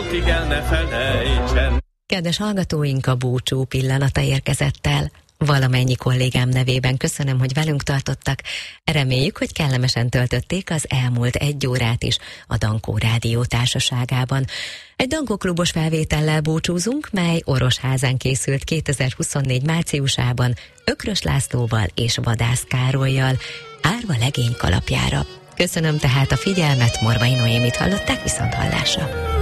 napig el ne felejtsen. Kedves hallgatóink, a búcsú pillanata érkezett el. Valamennyi kollégám nevében köszönöm, hogy velünk tartottak. Reméljük, hogy kellemesen töltötték az elmúlt 1 órát is a Dankó Rádió társaságában. Egy Dankó klubos felvétellel búcsúzunk, mely Orosházán készült 2024 márciusában Ökrös Lászlóval és Vadász Károllyal, árva legény kalapjára. Köszönöm tehát a figyelmet, Morvai Noémit hallották, viszonthallásra.